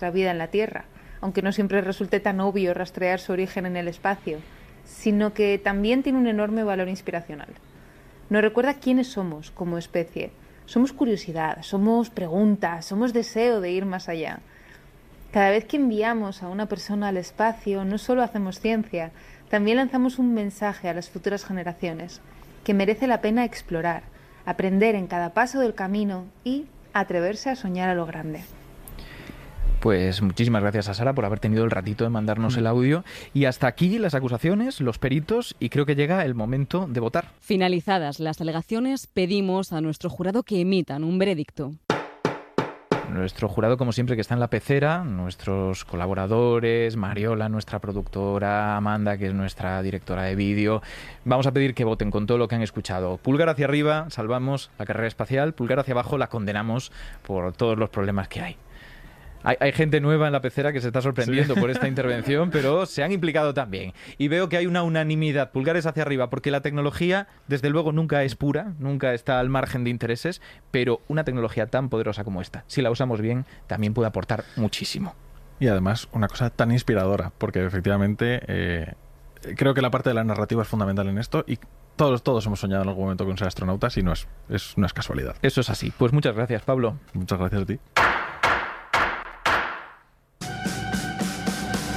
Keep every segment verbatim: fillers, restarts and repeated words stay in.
nuestra vida en la Tierra, aunque no siempre resulte tan obvio rastrear su origen en el espacio, sino que también tiene un enorme valor inspiracional. Nos recuerda quiénes somos como especie. Somos curiosidad, somos preguntas, somos deseo de ir más allá. Cada vez que enviamos a una persona al espacio, no solo hacemos ciencia, también lanzamos un mensaje a las futuras generaciones, que merece la pena explorar, aprender en cada paso del camino y atreverse a soñar a lo grande. Pues muchísimas gracias a Sara por haber tenido el ratito de mandarnos el audio. Y hasta aquí las acusaciones, los peritos, y creo que llega el momento de votar. Finalizadas las alegaciones, pedimos a nuestro jurado que emitan un veredicto. Nuestro jurado, como siempre, que está en la pecera, nuestros colaboradores, Mariola, nuestra productora, Amanda, que es nuestra directora de vídeo. Vamos a pedir que voten con todo lo que han escuchado. Pulgar hacia arriba, salvamos la carrera espacial. Pulgar hacia abajo, la condenamos por todos los problemas que hay. Hay, hay gente nueva en la pecera que se está sorprendiendo sí. por esta intervención, pero se han implicado también. Y veo que hay una unanimidad, pulgares hacia arriba, porque la tecnología, desde luego, nunca es pura, nunca está al margen de intereses, pero una tecnología tan poderosa como esta, si la usamos bien, también puede aportar muchísimo. Y además, una cosa tan inspiradora, porque efectivamente eh, creo que la parte de la narrativa es fundamental en esto y todos, todos hemos soñado en algún momento con ser astronautas y no es, es, no es casualidad. Eso es así. Pues muchas gracias, Pablo. Muchas gracias a ti.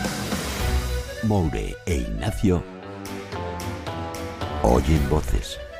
Moure e Ignacio oyen voces.